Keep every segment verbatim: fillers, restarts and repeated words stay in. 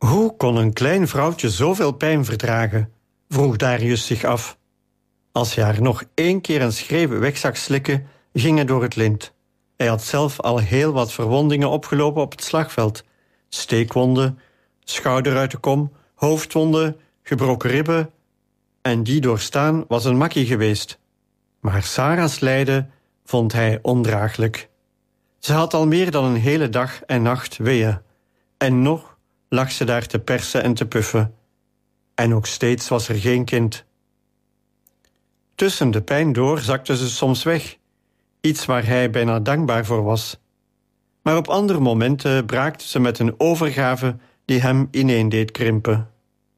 Hoe kon een klein vrouwtje zoveel pijn verdragen? Vroeg Darius zich af. Als hij haar nog één keer een schreeuw weg zag slikken, ging hij door het lint. Hij had zelf al heel wat verwondingen opgelopen op het slagveld. Steekwonden, schouder uit de kom, hoofdwonden, gebroken ribben. En die doorstaan was een makkie geweest. Maar Sarah's lijden vond hij ondraaglijk. Ze had al meer dan een hele dag en nacht weeën. En nog lag ze daar te persen en te puffen. En ook steeds was er geen kind. Tussen de pijn door zakte ze soms weg. Iets waar hij bijna dankbaar voor was. Maar op andere momenten braakte ze met een overgave die hem ineen deed krimpen.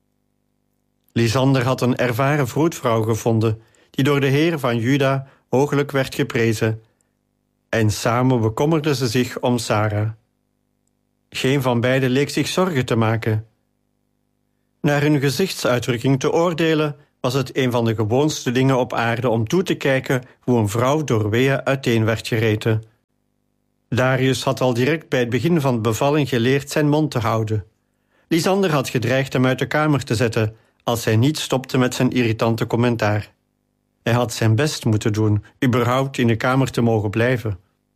Lysander had een ervaren vroedvrouw gevonden, die door de heren van Juda hooglijk werd geprezen. En samen bekommerden ze zich om Sarah. Geen van beiden leek zich zorgen te maken. Naar hun gezichtsuitdrukking te oordelen was het een van de gewoonste dingen op aarde om toe te kijken hoe een vrouw door weeën uiteen werd gereten. Darius had al direct bij het begin van de bevalling geleerd zijn mond te houden. Lysander had gedreigd hem uit de kamer te zetten als hij niet stopte met zijn irritante commentaar. Hij had zijn best moeten doen, überhaupt in de kamer te mogen blijven.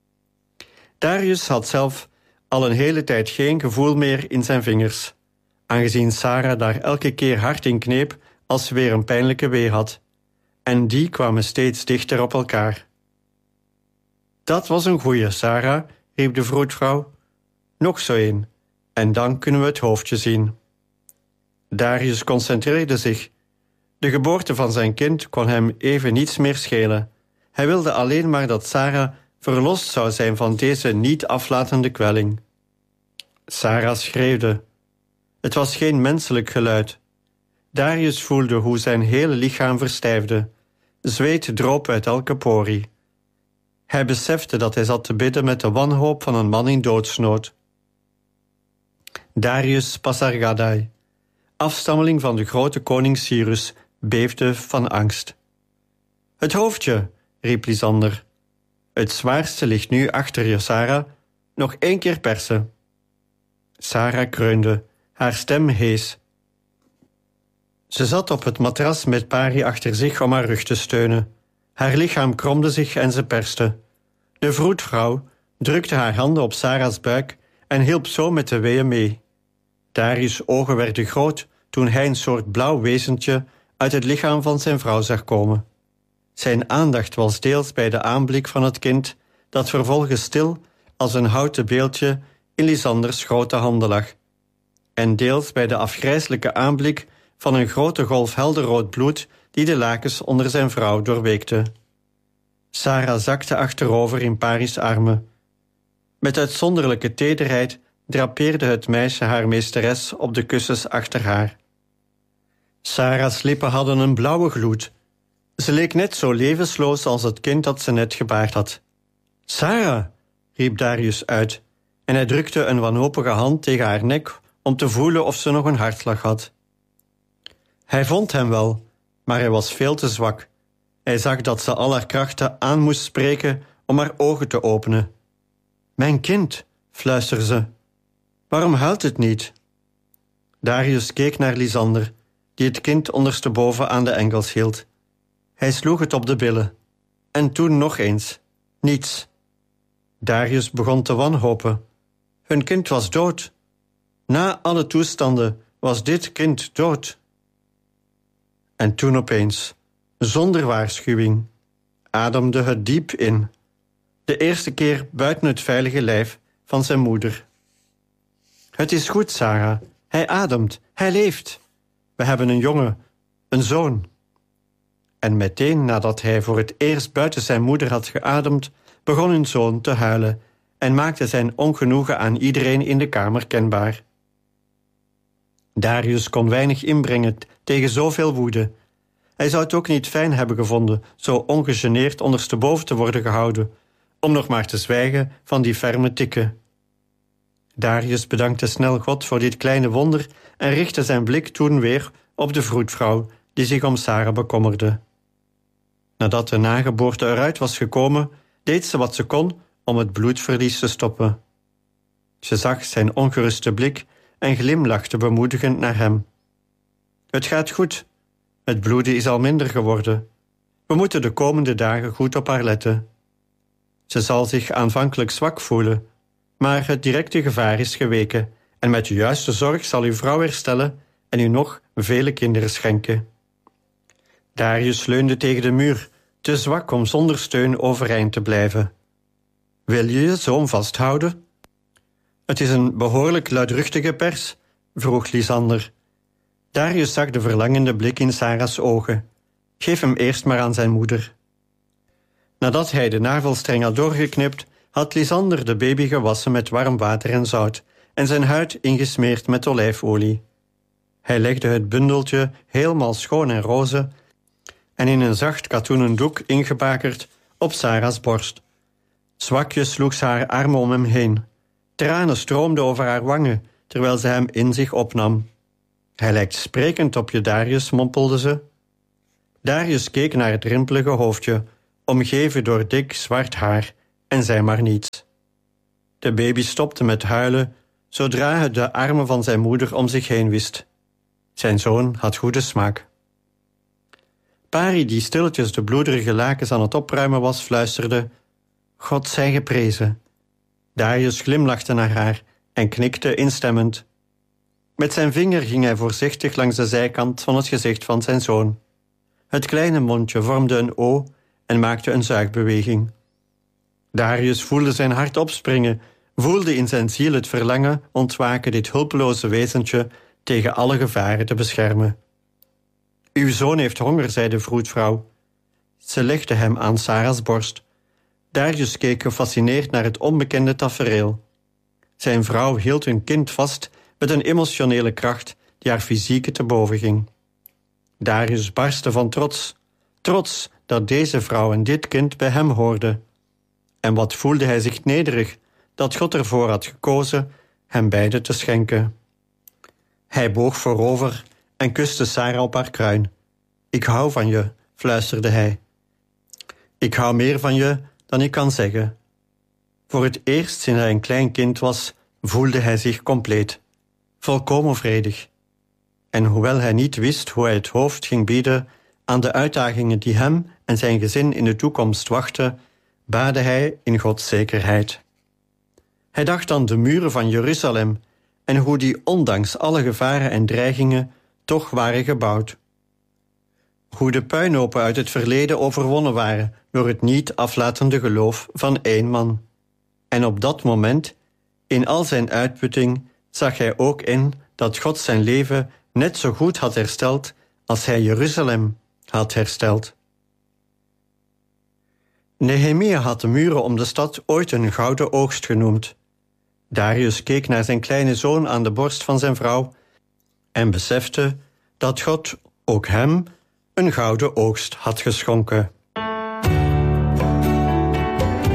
Darius had zelf al een hele tijd geen gevoel meer in zijn vingers, aangezien Sarah daar elke keer hard in kneep als ze weer een pijnlijke wee had. En die kwamen steeds dichter op elkaar. Dat was een goeie, Sarah, riep de vroedvrouw. Nog zo een, en dan kunnen we het hoofdje zien. Darius concentreerde zich. De geboorte van zijn kind kon hem even niets meer schelen. Hij wilde alleen maar dat Sarah verlost zou zijn van deze niet aflatende kwelling. Sarah schreeuwde. Het was geen menselijk geluid. Darius voelde hoe zijn hele lichaam verstijfde. Zweet droop uit elke porie. Hij besefte dat hij zat te bidden met de wanhoop van een man in doodsnood. Darius Pasargadai, afstammeling van de grote koning Cyrus, beefde van angst. Het hoofdje, riep Lysander. Het zwaarste ligt nu achter je, Sarah. Nog één keer persen. Sarah kreunde, haar stem hees. Ze zat op het matras met Pari achter zich om haar rug te steunen. Haar lichaam kromde zich en ze perste. De vroedvrouw drukte haar handen op Sarah's buik en hielp zo met de weeën mee. Darius' ogen werden groot toen hij een soort blauw wezentje uit het lichaam van zijn vrouw zag komen. Zijn aandacht was deels bij de aanblik van het kind, dat vervolgens stil als een houten beeldje in Lysanders grote handen lag, en deels bij de afgrijselijke aanblik van een grote golf helderrood bloed die de lakens onder zijn vrouw doorweekte. Sarah zakte achterover in Pari's armen. Met uitzonderlijke tederheid drapeerde het meisje haar meesteres op de kussens achter haar. Sarah's lippen hadden een blauwe gloed. Ze leek net zo levensloos als het kind dat ze net gebaard had. Sarah, riep Darius uit, en hij drukte een wanhopige hand tegen haar nek om te voelen of ze nog een hartslag had. Hij vond hem wel, maar hij was veel te zwak. Hij zag dat ze al haar krachten aan moest spreken om haar ogen te openen. Mijn kind, fluisterde ze. Waarom huilt het niet? Darius keek naar Lysander, die het kind ondersteboven aan de enkels hield. Hij sloeg het op de billen. En toen nog eens. Niets. Darius begon te wanhopen. Hun kind was dood. Na alle toestanden was dit kind dood. En toen opeens, zonder waarschuwing, ademde het diep in. De eerste keer buiten het veilige lijf van zijn moeder. Het is goed, Sarah. Hij ademt. Hij leeft. We hebben een jongen, een zoon. En meteen nadat hij voor het eerst buiten zijn moeder had geademd, begon hun zoon te huilen en maakte zijn ongenoegen aan iedereen in de kamer kenbaar. Darius kon weinig inbrengen tegen zoveel woede. Hij zou het ook niet fijn hebben gevonden zo ongegeneerd ondersteboven te worden gehouden, om nog maar te zwijgen van die ferme tikken. Darius bedankte snel God voor dit kleine wonder en richtte zijn blik toen weer op de vroedvrouw die zich om Sarah bekommerde. Nadat de nageboorte eruit was gekomen, deed ze wat ze kon om het bloedverlies te stoppen. Ze zag zijn ongeruste blik en glimlachte bemoedigend naar hem. Het gaat goed. Het bloeden is al minder geworden. We moeten de komende dagen goed op haar letten. Ze zal zich aanvankelijk zwak voelen, maar het directe gevaar is geweken en met de juiste zorg zal uw vrouw herstellen en u nog vele kinderen schenken. Darius leunde tegen de muur, te zwak om zonder steun overeind te blijven. Wil je je zoon vasthouden? Het is een behoorlijk luidruchtige pers, vroeg Lysander. Darius zag de verlangende blik in Sarah's ogen. Geef hem eerst maar aan zijn moeder. Nadat hij de navelstreng had doorgeknipt, had Lysander de baby gewassen met warm water en zout en zijn huid ingesmeerd met olijfolie. Hij legde het bundeltje helemaal schoon en roze en in een zacht katoenen doek ingebakerd op Sarah's borst. Zwakjes sloeg ze haar armen om hem heen. Tranen stroomden over haar wangen, terwijl ze hem in zich opnam. Hij lijkt sprekend op je, Darius, mompelde ze. Darius keek naar het rimpelige hoofdje, omgeven door dik zwart haar, en zei maar niets. De baby stopte met huilen, zodra hij de armen van zijn moeder om zich heen wist. Zijn zoon had goede smaak. Pari, die stilletjes de bloederige lakens aan het opruimen was, fluisterde: God zij geprezen. Darius glimlachte naar haar en knikte instemmend. Met zijn vinger ging hij voorzichtig langs de zijkant van het gezicht van zijn zoon. Het kleine mondje vormde een O en maakte een zuigbeweging. Darius voelde zijn hart opspringen, voelde in zijn ziel het verlangen ontwaken dit hulpeloze wezentje tegen alle gevaren te beschermen. Uw zoon heeft honger, zei de vroedvrouw. Ze legde hem aan Sarah's borst. Darius keek gefascineerd naar het onbekende tafereel. Zijn vrouw hield hun kind vast met een emotionele kracht die haar fysieke te boven ging. Darius barstte van trots, trots dat deze vrouw en dit kind bij hem hoorden. En wat voelde hij zich nederig dat God ervoor had gekozen hem beiden te schenken. Hij boog voorover en kuste Sarah op haar kruin. Ik hou van je, fluisterde hij. Ik hou meer van je dan ik kan zeggen. Voor het eerst sinds hij een klein kind was, voelde hij zich compleet, volkomen vredig. En hoewel hij niet wist hoe hij het hoofd ging bieden aan de uitdagingen die hem en zijn gezin in de toekomst wachten, baadde hij in Gods zekerheid. Hij dacht aan de muren van Jeruzalem en hoe die ondanks alle gevaren en dreigingen toch waren gebouwd. Hoe de puinhopen uit het verleden overwonnen waren door het niet aflatende geloof van één man. En op dat moment, in al zijn uitputting, zag hij ook in dat God zijn leven net zo goed had hersteld als hij Jeruzalem had hersteld. Nehemia had de muren om de stad ooit een gouden oogst genoemd. Darius keek naar zijn kleine zoon aan de borst van zijn vrouw en besefte dat God ook hem een gouden oogst had geschonken.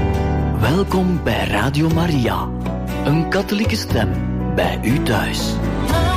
Welkom bij Radio Maria, een katholieke stem bij u thuis.